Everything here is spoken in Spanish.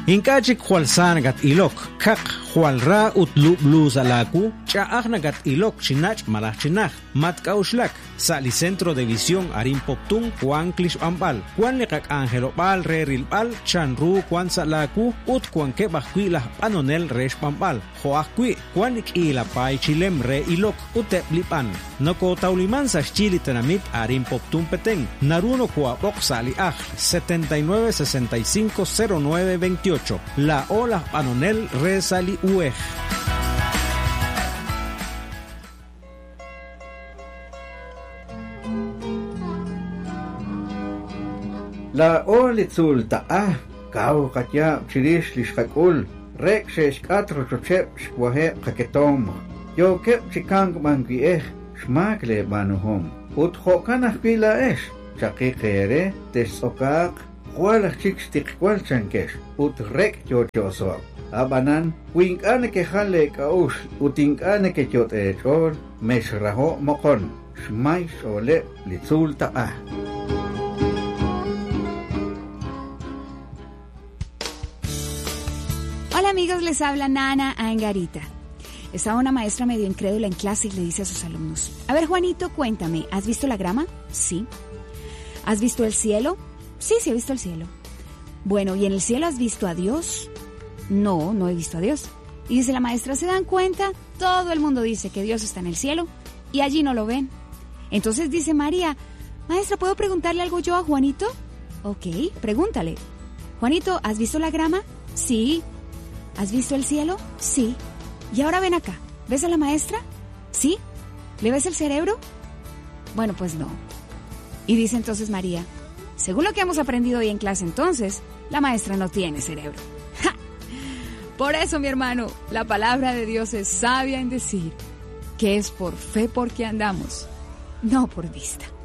Inkachik hualsanagat ilok, kak hualra utlu bluzalaku, chaagnagat ilok chinach malachinach, matkauslak, sali Centro de Visión Arimpoptun, Juan Klish Ambal, Juan Lekak Angelo Bal, Rerilbal, Chanru, Juan Salaku, Ut Juan Kebahquila, Panonel Resh Pambal, Joaquí, Juan Ikila Pai Chilem Re Ilok, Uteplipan, Noko Tauliman Chili Tenamit Arimpoptun Petén, Naruno Kuapok Sali Aj, 79650928, La Ola Panonel Re Sali Uej. La olitzul ta'a kau katya chirish lishakul rek shesh katro chochep shwahe kaketom yo kep chikang mangieh shmakle banuhom ut hokana pila esh chaqi khere tesokak hualach chik stikwal chankesh ut rek chochoso abanan winkane ke hale kaush utinkane ke chot echor meshraho mokon shmai shole litzul ta'a. Hola amigos, les habla Nana Angarita. Estaba una maestra medio incrédula en clase y le dice a sus alumnos: a ver, Juanito, cuéntame, ¿has visto la grama? Sí. ¿Has visto el cielo? Sí, he visto el cielo. Bueno, ¿y en el cielo has visto a Dios? No, no he visto a Dios. Y dice la maestra: ¿se dan cuenta? Todo el mundo dice que Dios está en el cielo y allí no lo ven. Entonces dice María: maestra, ¿puedo preguntarle algo yo a Juanito? Ok, pregúntale. Juanito, ¿has visto la grama? Sí. ¿Has visto el cielo? Sí. Y ahora ven acá. ¿Ves a la maestra? ¿Sí? ¿Le ves el cerebro? Bueno, pues no. Y dice entonces María: según lo que hemos aprendido hoy en clase, entonces, la maestra no tiene cerebro. ¡Ja! Por eso, mi hermano, la palabra de Dios es sabia en decir que es por fe porque andamos, no por vista.